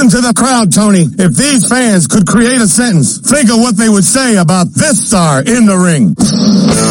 Listen to the crowd, Tony. If these fans could create a sentence, think of what they would say about this star in the ring.